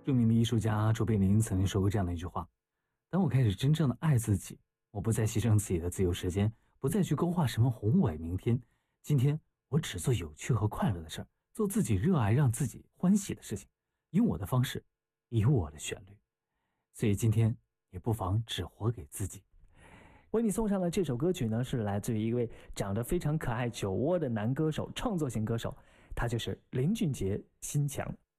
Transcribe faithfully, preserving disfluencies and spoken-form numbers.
著名的艺术家卓别林曾经说过这样的一句话：当我开始真正的爱自己，我不再牺牲自己的自由时间，不再去勾画什么宏伟明天，今天我只做有趣和快乐的事儿，做自己热爱让自己欢喜的事情，用我的方式，以我的旋律。所以今天也不妨只活给自己。 为你送上的这首歌曲呢，是来自于一位长得非常可爱酒窝的男歌手，创作型歌手，他就是林俊杰，心墙。